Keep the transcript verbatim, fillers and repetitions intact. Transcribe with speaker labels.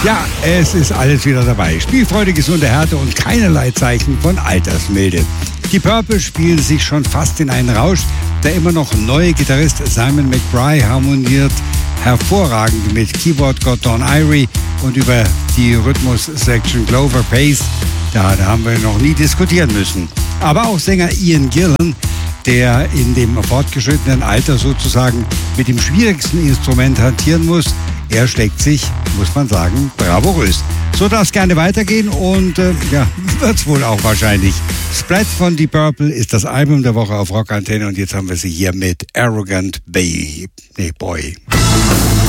Speaker 1: Ja, es ist alles wieder dabei. Spielfreude, gesunde Härte und keinerlei Zeichen von Altersmilde. Die Purple spielen sich schon fast in einen Rausch. Der immer noch neue Gitarrist Simon McBride harmoniert hervorragend mit Keyboard-Gott Don Irie und über die Rhythmus-Section Clover Pace. Da, da haben wir noch nie diskutieren müssen. Aber auch Sänger Ian Gillan, der in dem fortgeschrittenen Alter sozusagen mit dem schwierigsten Instrument hantieren muss, er schlägt sich, muss man sagen, bravourös. So darf es gerne weitergehen und äh, ja, wird's wohl auch wahrscheinlich. Splat von Deep Purple ist das Album der Woche auf Rockantenne und jetzt haben wir sie hier mit Arrogant Bay, nee, Boy.